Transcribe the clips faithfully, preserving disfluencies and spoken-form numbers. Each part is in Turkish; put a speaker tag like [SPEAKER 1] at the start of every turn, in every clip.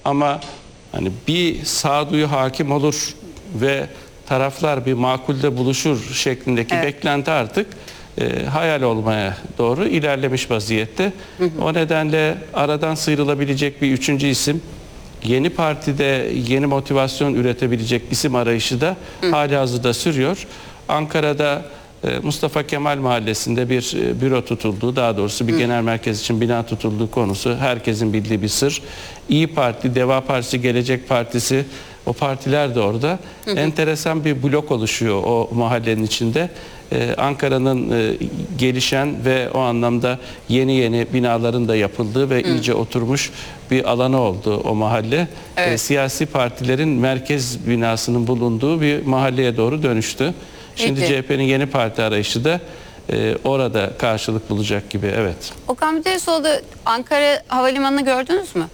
[SPEAKER 1] Ama hani bir sağduyu hakim olur ve taraflar bir makulde buluşur şeklindeki
[SPEAKER 2] Evet.
[SPEAKER 1] beklenti artık e, hayal olmaya doğru ilerlemiş vaziyette. Hı hı. O nedenle aradan sıyrılabilecek bir üçüncü isim, yeni partide yeni motivasyon üretebilecek isim arayışı da halihazırda sürüyor. Ankara'da e, Mustafa Kemal Mahallesi'nde bir e, büro tutulduğu, daha doğrusu bir Hı. genel merkez için bina tutulduğu konusu herkesin bildiği bir sır. İyi Parti, Deva Partisi, Gelecek Partisi, o partiler de orada. Hı hı. Enteresan bir blok oluşuyor o mahallenin içinde. Ee, Ankara'nın e, gelişen ve o anlamda yeni yeni binaların da yapıldığı ve hı. iyice oturmuş bir alanı oldu o mahalle. Evet. Ee, siyasi partilerin merkez binasının bulunduğu bir mahalleye doğru dönüştü. Şimdi Peki. C H P'nin yeni parti arayışı da e, orada karşılık bulacak gibi. Evet.
[SPEAKER 2] Okan Müderrisoğlu, Ankara Havalimanı'nı gördünüz mü?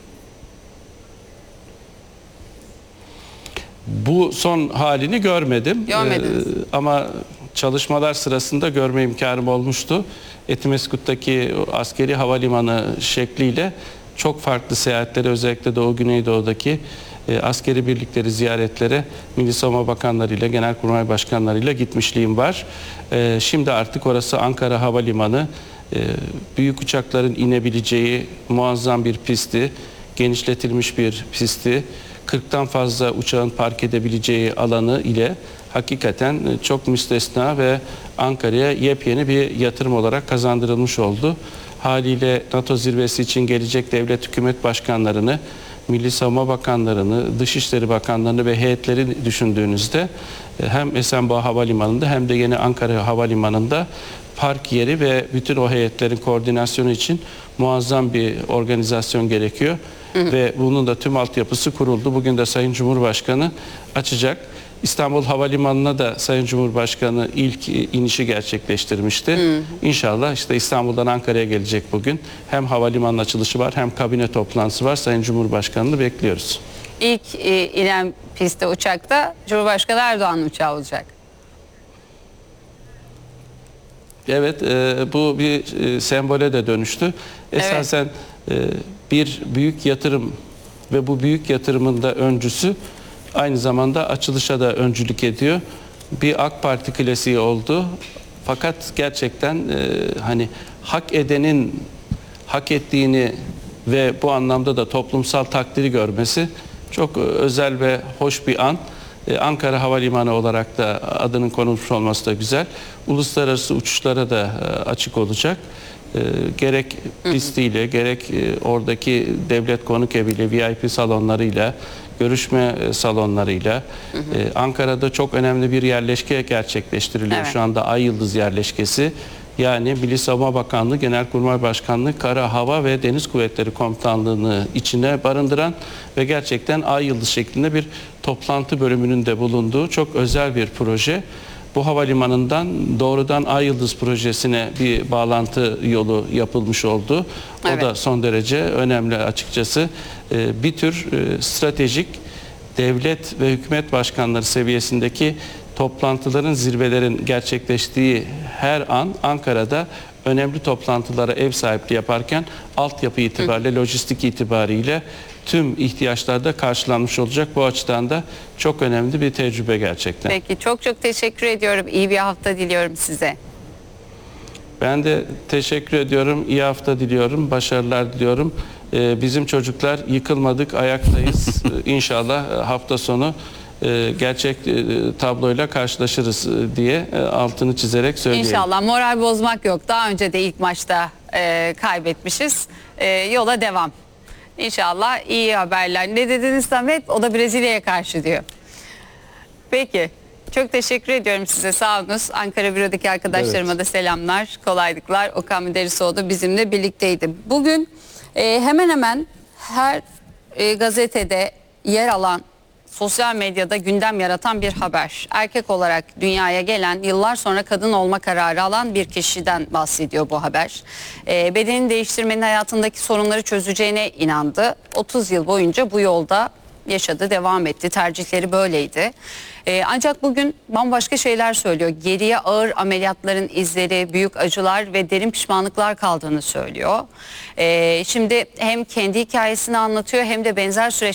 [SPEAKER 1] Bu son halini görmedim.
[SPEAKER 2] Görmediniz.
[SPEAKER 1] Ee, ama çalışmalar sırasında görme imkanım olmuştu. Etimeskut'taki askeri havalimanı şekliyle çok farklı seyahatlere, özellikle Doğu Güneydoğu'daki e, askeri birlikleri ziyaretlere Milli Savunma Bakanları ile Genelkurmay Başkanları ile gitmişliğim var. E, şimdi artık orası Ankara Havalimanı. E, büyük uçakların inebileceği muazzam bir pisti, genişletilmiş bir pisti, kırktan fazla uçağın park edebileceği alanı ile hakikaten çok müstesna ve Ankara'ya yepyeni bir yatırım olarak kazandırılmış oldu. Haliyle NATO zirvesi için gelecek devlet hükümet başkanlarını, Milli Savunma Bakanlarını, Dışişleri Bakanlarını ve heyetleri düşündüğünüzde hem Esenboğa Havalimanı'nda hem de yeni Ankara Havalimanı'nda park yeri ve bütün o heyetlerin koordinasyonu için muazzam bir organizasyon gerekiyor. Hı hı. Ve bunun da tüm altyapısı kuruldu. Bugün de Sayın Cumhurbaşkanı açacak. İstanbul Havalimanı'na da Sayın Cumhurbaşkanı ilk inişi gerçekleştirmişti. Hı. İnşallah işte İstanbul'dan Ankara'ya gelecek bugün. Hem havalimanı açılışı var hem kabine toplantısı var. Sayın Cumhurbaşkanı'nı bekliyoruz.
[SPEAKER 2] İlk e, inen pistte uçakta Cumhurbaşkanı Erdoğan'ın uçağı olacak.
[SPEAKER 1] Evet, e, bu bir e, sembole de dönüştü. Esasen evet. e, bir büyük yatırım ve bu büyük yatırımın da öncüsü aynı zamanda açılışa da öncülük ediyor. Bir AK Parti klasiği oldu. Fakat gerçekten e, hani hak edenin hak ettiğini ve bu anlamda da toplumsal takdiri görmesi çok özel ve hoş bir an. Ankara Havalimanı olarak da adının konulmuş olması da güzel. Uluslararası uçuşlara da açık olacak. E, gerek pistiyle, gerek e, oradaki devlet konuk eviyle, V I P salonlarıyla, görüşme salonlarıyla. Hı hı. E, Ankara'da çok önemli bir yerleşke gerçekleştiriliyor. Evet. Şu anda Ay Yıldız yerleşkesi. Yani Milli Savunma Bakanlığı, Genelkurmay Başkanlığı, Kara, Hava ve Deniz Kuvvetleri Komutanlığı'nı içine barındıran ve gerçekten Ay Yıldız şeklinde bir toplantı bölümünün de bulunduğu çok özel bir proje. Bu havalimanından doğrudan Ay Yıldız projesine bir bağlantı yolu yapılmış oldu. O evet. da son derece önemli açıkçası. Ee, bir tür e, stratejik devlet ve hükümet başkanları seviyesindeki toplantıların, zirvelerin gerçekleştiği her an Ankara'da önemli toplantılara ev sahipliği yaparken altyapı itibariyle, Hı. lojistik itibariyle tüm ihtiyaçlarda karşılanmış olacak. Bu açıdan da çok önemli bir tecrübe gerçekten.
[SPEAKER 2] Peki, çok çok teşekkür ediyorum. İyi bir hafta diliyorum size.
[SPEAKER 1] Ben de teşekkür ediyorum. İyi hafta diliyorum. Başarılar diliyorum. Ee, bizim çocuklar yıkılmadık, ayaktayız. İnşallah hafta sonu e, gerçek e, tabloyla karşılaşırız e, diye e, altını çizerek söyleyeyim.
[SPEAKER 2] İnşallah moral bozmak yok. Daha önce de ilk maçta e, kaybetmişiz. E, yola devam. İnşallah iyi haberler. Ne dediniz Samet? O da Brezilya'ya karşı diyor. Peki. Çok teşekkür ediyorum size. Sağ olunuz. Ankara Büro'daki arkadaşlarıma evet. da selamlar, kolaylıklar. Okan Müderrisoğlu bizimle birlikteydi. Bugün e, hemen hemen her e, gazetede yer alan, sosyal medyada gündem yaratan bir haber. Erkek olarak dünyaya gelen, yıllar sonra kadın olma kararı alan bir kişiden bahsediyor bu haber. E, bedenini değiştirmenin hayatındaki sorunları çözeceğine inandı. otuz yıl boyunca bu yolda yaşadı, devam etti. Tercihleri böyleydi. Ee, ancak bugün bambaşka şeyler söylüyor. Geriye ağır ameliyatların izleri, büyük acılar ve derin pişmanlıklar kaldığını söylüyor. Ee, şimdi hem kendi hikayesini anlatıyor hem de benzer süreç